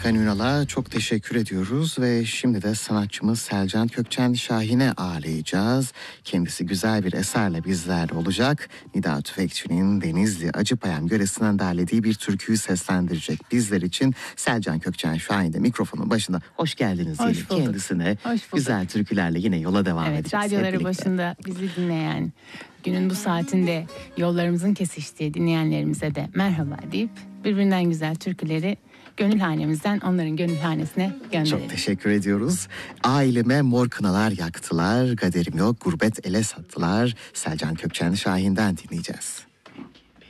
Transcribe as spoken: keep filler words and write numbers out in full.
Gülfen Ünal'a çok teşekkür ediyoruz ve şimdi de sanatçımız Selcan Kökçen Şahin'e ağırlayacağız. Kendisi güzel bir eserle bizlerle olacak. Nida Tüfekçi'nin Denizli Acıpayam yöresinden derlediği bir türküyü seslendirecek bizler için. Selcan Kökçen Şahin de mikrofonun başında. Hoş geldiniz Hoş diyelim bulduk. kendisine. Hoş bulduk. Güzel türkülerle yine yola devam Evet, edeceğiz. radyoları başında bizi dinleyen, günün bu saatinde yollarımızın kesiştiği dinleyenlerimize de merhaba deyip birbirinden güzel türküleri gönül hanemizden onların gönül hanesine gönderelim. Çok teşekkür ediyoruz. Aileme mor kınalar yaktılar, kaderim yok gurbet ele sattılar. Selcan Kökçen Şahin'den dinleyeceğiz.